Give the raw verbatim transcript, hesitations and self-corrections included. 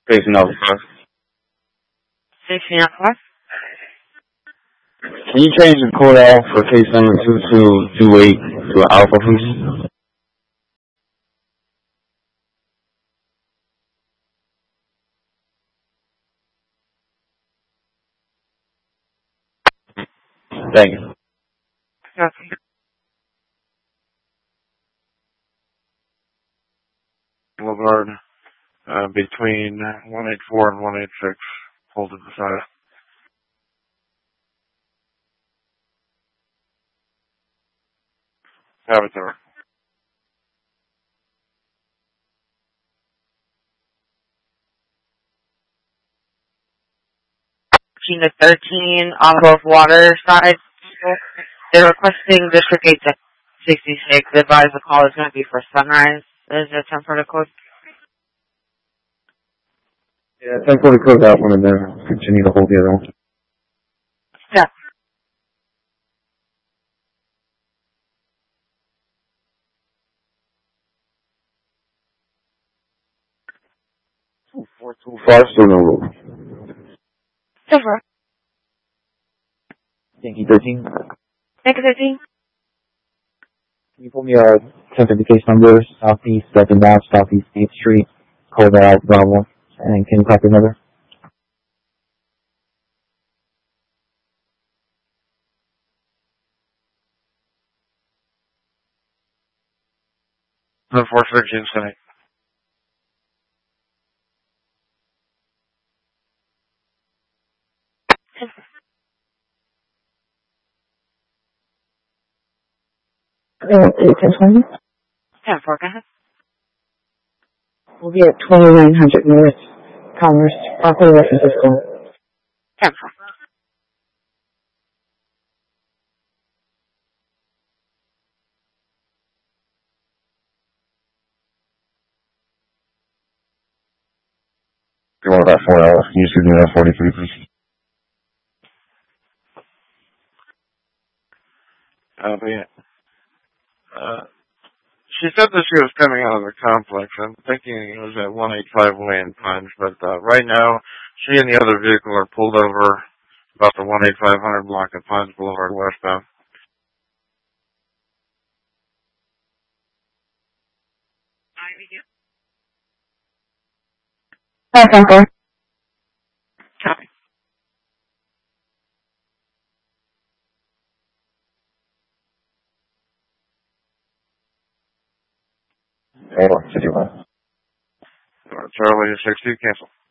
Facing Alpha five. Facing Alpha five. Can you change the code out for case number two two two eight to Alpha, please? Thank you. Okay. Boulevard, uh, between one eighty-four and one eighty-six. Hold to the side. Have it there. Gina thirteen off of water side. They're requesting District eight sixty-six. They advise the call is going to be for sunrise. Is there time for the code? Yeah, ten forty code out one and then continue to hold the other one. Yeah. Two four two five, still no rule. Silver. Yankee thirteen. Yankee thirteen. Can you pull me a temp indication number, Southeast second Ave, Southeast eighth Street, code out Bravo, and can you copy another? The four thirteen Senate. Uh, ten twenty? ten four, go ahead. We'll be at twenty-nine hundred North Commerce, Rockaway, San Francisco. ten four. You want about four hours. Can you just give me that forty-three, please? Uh, but yeah. Uh, she said that she was coming out of the complex. I'm thinking it was at one eighty-five way in Pines, but uh, right now she and the other vehicle are pulled over about the one eighty-five hundred block of Pines Boulevard westbound. Hi, Franco. Copy. Hold on, fifty-one. Uh, Charlie sixty, cancel.